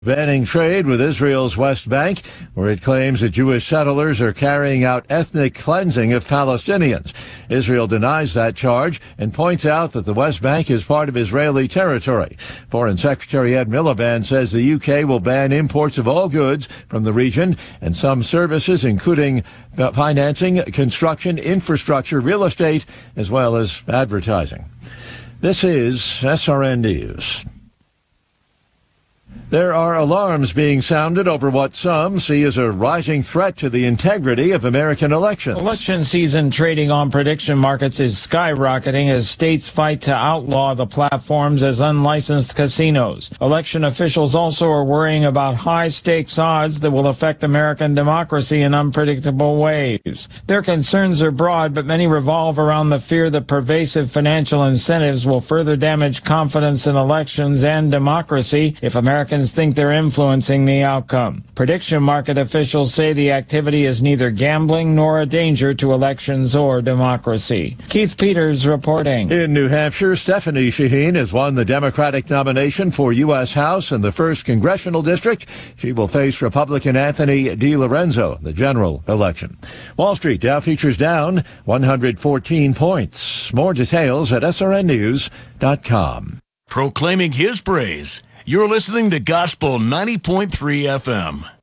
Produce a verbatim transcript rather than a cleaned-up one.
banning trade with Israel's West Bank, where it claims that Jewish settlers are carrying out ethnic cleansing of Palestinians. Israel denies that charge and points out that the West Bank is part of Israeli territory. Foreign Secretary Ed Miliband says the U K will ban imports of all goods from the region and some services, including financing, construction, infrastructure, real estate, as well as advertising. This is S R N News. There are alarms being sounded over what some see as a rising threat to the integrity of American elections. Election season trading on prediction markets is skyrocketing as states fight to outlaw the platforms as unlicensed casinos. Election officials also are worrying about high-stakes odds that will affect American democracy in unpredictable ways. Their concerns are broad, but many revolve around the fear that pervasive financial incentives will further damage confidence in elections and democracy if Americans think they're influencing the outcome. Prediction market officials say the activity is neither gambling nor a danger to elections or democracy. Keith Peters reporting. In New Hampshire, Stephanie Shaheen has won the Democratic nomination for U S House in the first Congressional District. She will face Republican Anthony DiLorenzo in the general election. Wall Street Dow futures down one hundred fourteen points. More details at S R N news dot com. Proclaiming his praise. You're listening to Gospel ninety point three F M.